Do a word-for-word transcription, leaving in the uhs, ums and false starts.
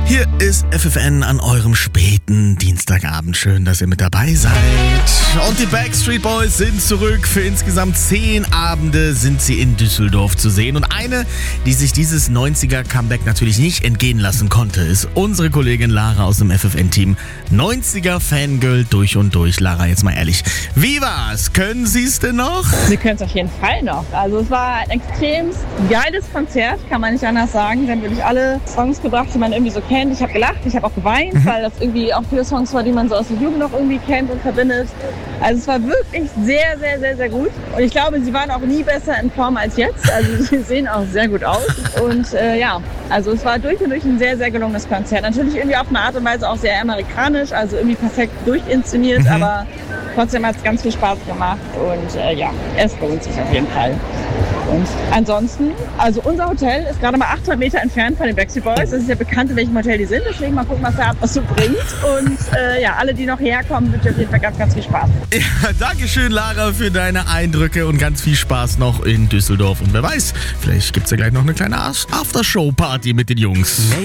Hier ist F F N an eurem späten Dienstagabend. Schön, dass ihr mit dabei seid. Und die Backstreet Boys sind zurück. Für insgesamt zehn Abende sind sie in Düsseldorf zu sehen. Und eine, die sich dieses neunziger-Comeback natürlich nicht entgehen lassen konnte, ist unsere Kollegin Lara aus dem F F N-Team. neunziger-Fangirl durch und durch. Lara, jetzt mal ehrlich, wie war's? Können Sie es denn noch? Sie können es auf jeden Fall noch. Also es war ein extrem geiles Konzert, kann man nicht anders sagen. Sie haben wirklich alle Songs gebracht, die man irgendwie so kennt. Ich habe gelacht, ich habe auch geweint, mhm. weil das irgendwie auch viele Songs waren, die man so aus der Jugend noch irgendwie kennt und verbindet. Also es war wirklich sehr, sehr, sehr, sehr gut. Und ich glaube, sie waren auch nie besser in Form als jetzt. Also sie sehen auch sehr gut aus. Und äh, ja, also es war durch und durch ein sehr, sehr gelungenes Konzert. Natürlich irgendwie auf eine Art und Weise auch sehr amerikanisch, also irgendwie perfekt durchinszeniert, mhm. aber trotzdem hat es ganz viel Spaß gemacht. Und äh, ja, es lohnt sich auf jeden Fall. Und ansonsten, also unser Hotel ist gerade mal achthundert Meter entfernt von den Backstreet Boys. Das ist ja bekannt, in welchem Hotel die sind. Deswegen mal gucken, was der Abend noch so bringt. Und äh, ja, alle, die noch herkommen, wünsche ich auf jeden Fall ganz, ganz viel Spaß. Ja, danke schön, Lara, für deine Eindrücke und ganz viel Spaß noch in Düsseldorf. Und wer weiß, vielleicht gibt es ja gleich noch eine kleine Aftershow-Party mit den Jungs.